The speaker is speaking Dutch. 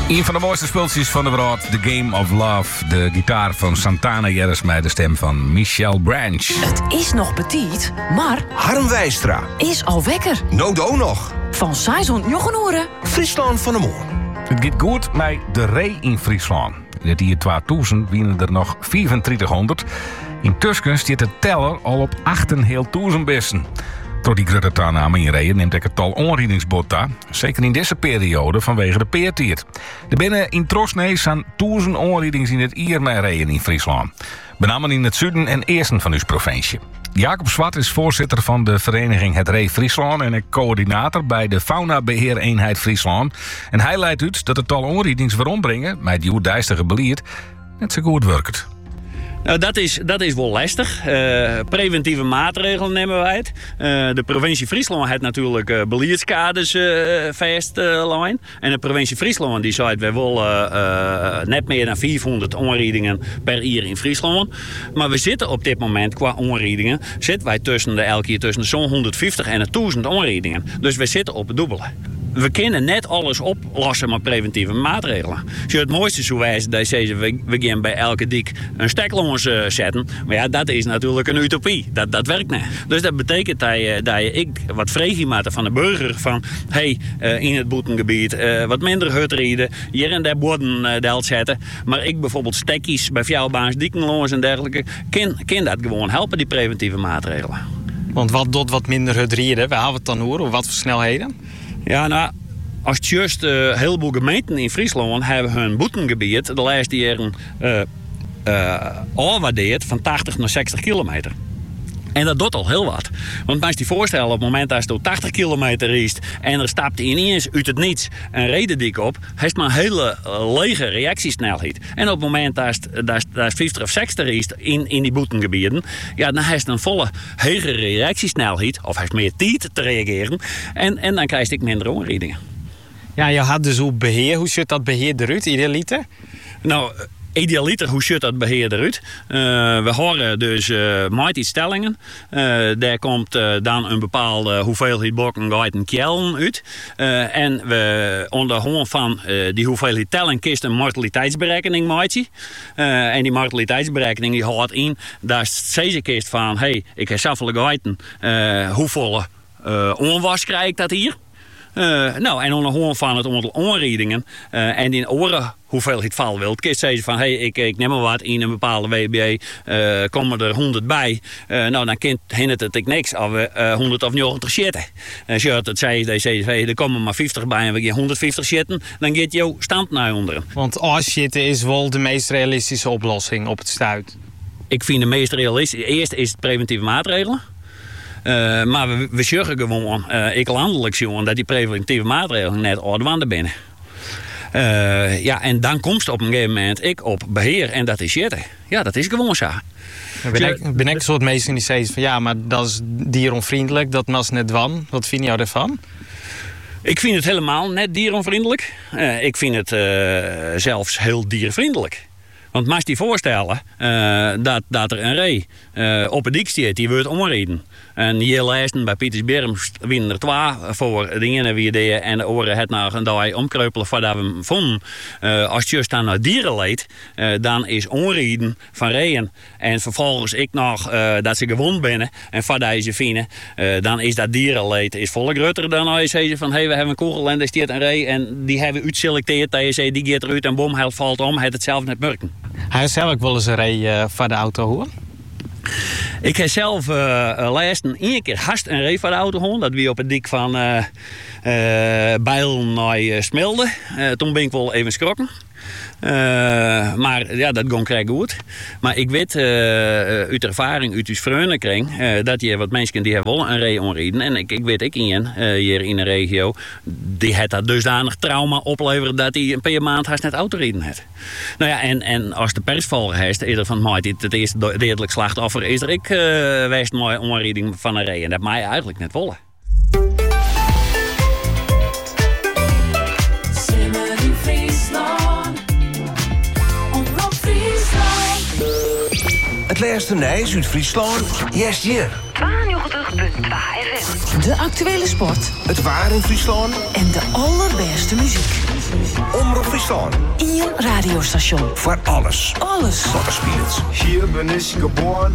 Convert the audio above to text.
Een van de mooiste spultjes van de wereld, The Game of Love. De gitaar van Santana Jerris met de stem van Michel Branch. Het is nog petit, maar Harm Wijstra is al wekker. Nodo nog. Van Saison Jochenoeren. Friesland van de Moor. Het gaat goed met de ree in Friesland. In het jaar 2000 wienen er nog 3400. Intussen staat de teller al op 8.500 bessen. Door die grote toename in reeën neemt ik het tal onriedingsbota. Zeker in deze periode vanwege de peertijd. Er binnen in Trosnees aan 1000 onriedings in het jaar met reeën in Friesland. Met name in het zuiden en eersten van uw provincie. Jacob Zwart is voorzitter van de vereniging Het Ree Friesland en coördinator bij de Fauna-beheereenheid Friesland. En hij leidt uit dat het tal onriedings weerombrengen met die dijstige beleid net zo goed werkt. Nou, dat is wel lastig. Preventieve maatregelen nemen wij het. De provincie Friesland heeft natuurlijk beleidskaders vastlijnen. En de provincie Friesland die zei we wel net meer dan 400 onriedingen per jaar in Friesland. Maar we zitten op dit moment qua onriedingen zitten wij elke keer tussen zo'n 150 en 1000 onriedingen. Dus we zitten op het dubbele. We kunnen net alles oplossen met preventieve maatregelen. Als het mooiste zou wijzen, dat zeggen we gaan bij elke dik een steklons zetten. Maar ja, dat is natuurlijk een utopie. Dat werkt niet. Dus dat betekent dat je wat vreegje maakt van de burger. Van, in het boetengebied wat minder hutrieden. Hier en daar borden delt zetten. Maar ik bijvoorbeeld stekkies bij fjouwbaans, diekenlons en dergelijke. Kan dat gewoon helpen, die preventieve maatregelen. Want wat minder hutrieden, waar hebben we het dan over? Of wat voor snelheden? Ja, nou, als het juist een heleboel gemeenten in Friesland hebben hun boetengebied de laatste jaren afwaardeerd van 80 naar 60 kilometer. En dat doet al heel wat. Want als je je voorstelt, op het moment dat je door 80 kilometer riest en er stapt ineens uit het niets een redendik op, heeft maar een hele lege reactiesnelheid. En op het moment dat je 50 of 60 riest in die boetengebieden, ja, dan heeft een volle hogere reactiesnelheid, of heeft meer tijd te reageren. En dan krijg je minder onriedingen. Ja, je had dus op beheer. Hoe ziet dat beheer eruit, idealiter? Nou, idealiter, hoe ziet dat beheer eruit? We horen dus met iets stellingen. Daar komt dan een bepaalde hoeveelheid bokken, geiten, kjellen uit. En we onder hand van die hoeveelheid tellen kist een mortaliteitsberekening maken. En die mortaliteitsberekening die houdt in dat ze kist van ik heb zoveel geiten, hoeveel onwas krijg ik dat hier? En onder hand van het aantal onriedingen en die oren hoeveelheid val wilt, kun je zeggen van ik neem maar wat in een bepaalde WBA, komen er 100 bij. Dan hindert het ik niks of we 100 of 90 zitten. Als je het zei, er komen maar 50 bij en we gaan 150 zitten, dan gaat jouw stand naar onderen. Want zitten is wel de meest realistische oplossing op het stuit. Ik vind de meest realistisch. Eerst is het preventieve maatregelen. Maar we zorgen gewoon, ik landelijk zien, dat die preventieve maatregelen net aan binnen. En dan komt op een gegeven moment op beheer en dat is zitten. Ja, dat is gewoon zo. Ben ik een soort mensen die zeggen van ja, maar dat is dieronvriendelijk, dat mag net wan. Wat vind jij ervan? Ik vind het helemaal net dieronvriendelijk. Ik vind het zelfs heel diervriendelijk. Want mag je je voorstellen dat er een ree op het dik staat, die wordt omreden. En hier lijsten bij Pietersberg winnen er 2 voor de ene wie deed en de oren het nog een dag omkreupelen voordat we hem vonden. Als het juist dan naar dieren leidt, dan is onreden van reeën. En vervolgens ik nog dat ze gewond binnen en voordat je ze vinden, dan is dat dierenleed is volle groter dan als je zegt van we hebben een kogel en daar staat een ree en die hebben we uitselecteerd dat je zegt die gaat eruit en bom, hij valt om, hij het zelf net merken. Hij is zelf ook wel eens een ree van de auto hoor. Ik heb zelf laatst 1 keer haast een ree van de auto gehad. Dat wie op het dik van Bijl naar Smilde. Toen ben ik wel even schrokken. Maar ja, dat ging krijg goed. Maar ik weet uit ervaring, uit uw vriendenkring, dat je wat mensen die hebben wel een ree onreden. En ik weet hier in de regio, die heeft dat dusdanig trauma opleveren dat hij een paar maand haast net autoreden heeft. Nou ja, en als de persvolger heeft, eerder van mij, het eerste dodelijk slachtoffer is er ik wijst mooi onreding van een ree. En dat mij eigenlijk net willen. Het laatste nieuws uit Friesland, yes hier. 92.2 FM. De actuele sport. Het waar in Friesland. En de allerbeste muziek. Omroep Friesland. Friesland. Ien radiostation. Voor alles Alles. wat er speelt. Hier bin ich geboren